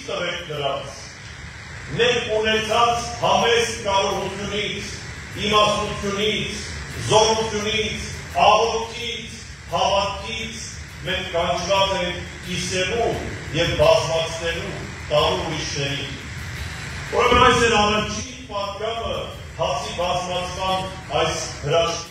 տվեք դրանց, մենք ունեցած համեստ կարողությունից, իմաստությունից, զորությունից, աղոթքից, հավատքից մենք կանչված ենք կիսելու և բազմացնելու տալու ուրիշներին։ Ուրեմն այս էր առաջին պատգամը հացի բազմացման այս հրաշքի